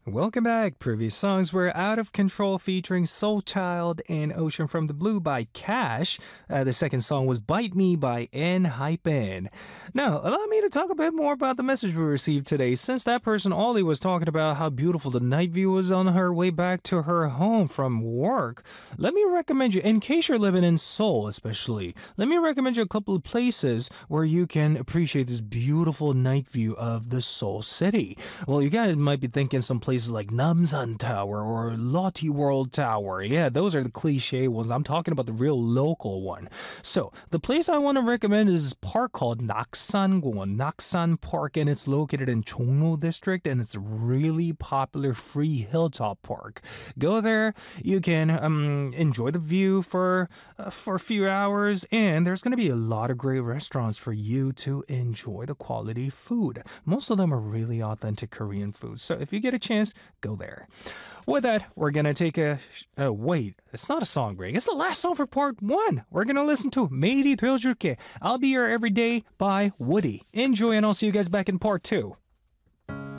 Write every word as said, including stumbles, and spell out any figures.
Welcome back. Previous songs were Out of Control featuring Soul Child and Ocean from the Blue by Cash. Uh, the second song was Bite Me by N Hype In. Now, allow me to talk a bit more about the message we received today. Since that person, Ollie, was talking about how beautiful the night view was on her way back to her home from work, let me recommend you, in case you're living in Seoul especially, let me recommend you a couple of places where you can appreciate this beautiful night view of the Seoul city. Well, you guys might be thinking some places like Namsan Tower or Lotte World Tower. Yeah, those are the cliche ones. I'm talking about the real local one. So, the place I want to recommend is a park called Naksan-gon, Naksan Park, and it's located in Chongno District, and it's a really popular free hilltop park. Go there, you can um, enjoy the view for, uh, for a few hours, and there's going to be a lot of great restaurants for you to enjoy the quality food. Most of them are really authentic Korean food. So, if you get a chance, go there. With that, we're going to take a... Uh, wait, it's not a song break. It's the last song for part one. We're going to listen to 매일이 되어줄게. I'll Be Here Every Day by Woody. Enjoy, and I'll see you guys back in part two.